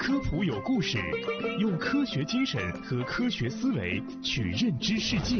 科普有故事，用科学精神和科学思维去认知世界。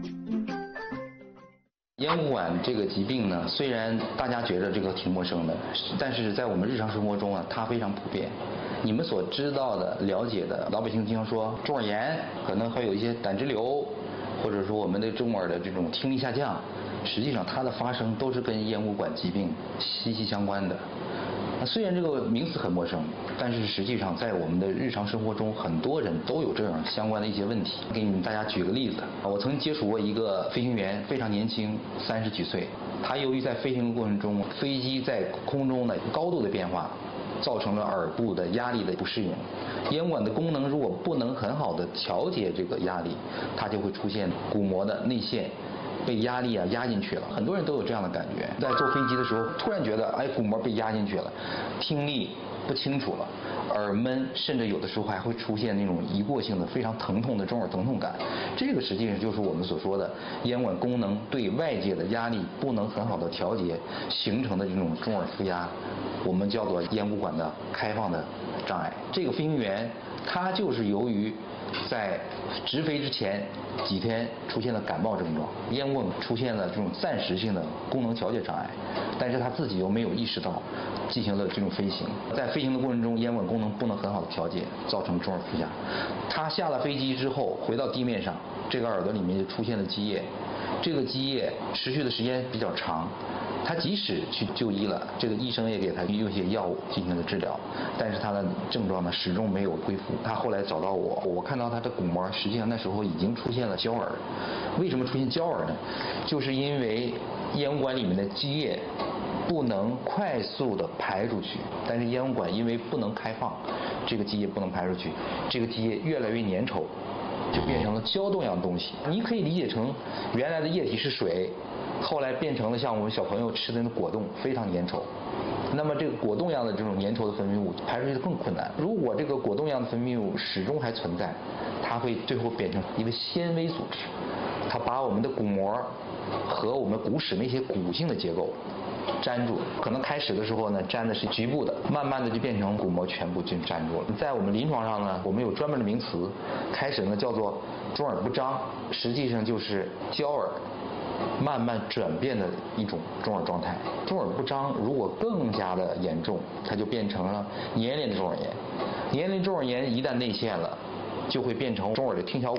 咽喉管这个疾病呢，虽然大家觉得这个挺陌生的，但是在我们日常生活中啊，它非常普遍。你们所知道的、了解的，老百姓经常说中耳炎，可能还有一些胆汁瘤，或者说我们的中耳的这种听力下降，实际上它的发生都是跟咽喉管疾病息息相关的。虽然这个名词很陌生，但是实际上在我们的日常生活中，很多人都有这样相关的一些问题。给你们大家举个例子，我曾接触过一个飞行员，非常年轻，30几岁，他由于在飞行的过程中，飞机在空中的高度的变化，造成了耳部的压力的不适应。咽管的功能如果不能很好的调节这个压力，它就会出现鼓膜的内陷被压力压进去了。很多人都有这样的感觉，在坐飞机的时候突然觉得鼓膜被压进去了，听力不清楚了，耳闷，甚至有的时候还会出现那种一过性的非常疼痛的中耳疼痛感。这个实际上就是我们所说的咽管功能对外界的压力不能很好的调节形成的这种中耳负压，我们叫做咽喉管的开放的障碍。这个飞行员他就是由于在直飞之前几天出现了感冒症状，咽管出现了这种暂时性的功能调节障碍，但是他自己又没有意识到，进行了这种飞行。在飞行的过程中，咽管功能不能很好的调节，造成中耳负压。他下了飞机之后回到地面上，这个耳朵里面就出现了积液，这个积液持续的时间比较长。他即使去就医了，这个医生也给他用一些药物进行了治疗，但是他的症状呢始终没有恢复。他后来找到我看到他的鼓膜实际上那时候已经出现了焦耳。为什么出现焦耳呢？就是因为咽喉管里面的积液不能快速的排出去，但是咽喉管因为不能开放，这个积液不能排出去，这个积液越来越粘稠，就变成了胶冻样的东西。你可以理解成原来的液体是水，后来变成了像我们小朋友吃的那果冻，非常粘稠。那么这个果冻样的这种粘稠的分泌物排出去的更困难。如果这个果冻样的分泌物始终还存在，它会最后变成一个纤维组织，它把我们的鼓膜和我们骨室那些骨性的结构粘住。可能开始的时候呢，粘的是局部的，慢慢的就变成鼓膜全部就粘住了。在我们临床上呢，我们有专门的名词，开始呢叫做中耳不张，实际上就是焦耳慢慢转变的一种中耳状态。中耳不张如果更加的严重，它就变成了粘连中耳炎。粘连中耳炎一旦内陷了，就会变成中耳的听小骨